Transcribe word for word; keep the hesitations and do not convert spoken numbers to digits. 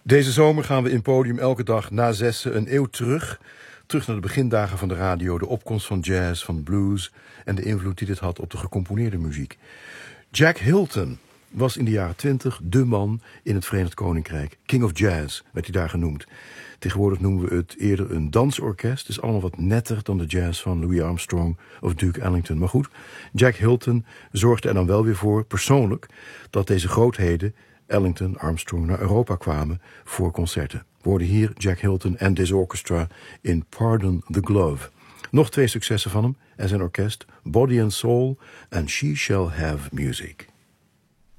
Deze zomer gaan we in Podium elke dag na zessen een eeuw terug. Terug naar de begindagen van de radio, de opkomst van jazz, van blues en de invloed die dit had op de gecomponeerde muziek. Jack Hilton was in de jaren twintig de man in het Verenigd Koninkrijk. King of Jazz werd hij daar genoemd. Tegenwoordig noemen we het eerder een dansorkest. Het is allemaal wat netter dan de jazz van Louis Armstrong of Duke Ellington. Maar goed, Jack Hilton zorgde er dan wel weer voor, persoonlijk, dat deze grootheden, Ellington, Armstrong, naar Europa kwamen voor concerten. We hoorden hier Jack Hilton en This Orchestra in Pardon the Glove. Nog twee successen van hem en zijn orkest, Body and Soul en She Shall Have Music.